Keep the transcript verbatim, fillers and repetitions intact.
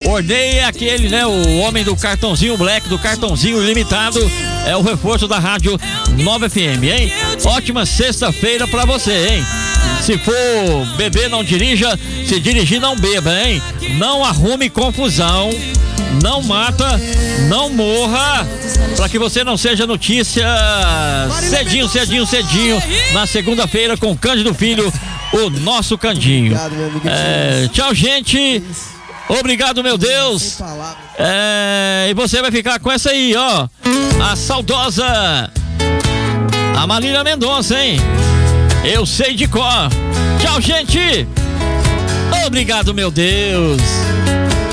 Ordei é aquele, né? O homem do cartãozinho black, do cartãozinho limitado. É o reforço da Rádio nove F M, hein? Ótima sexta-feira pra você, hein? Se for beber, não dirija. Se dirigir, não beba, hein? Não arrume confusão. Não mata, não morra. Pra que você não seja notícia cedinho, cedinho, cedinho. Na segunda-feira com Cândido Filho, o nosso Candinho. É, tchau, gente. Obrigado, meu Deus. É, e você vai ficar com essa aí, ó. A saudosa a Marília Mendonça, hein? Eu sei de cor. Tchau, gente. Obrigado, meu Deus.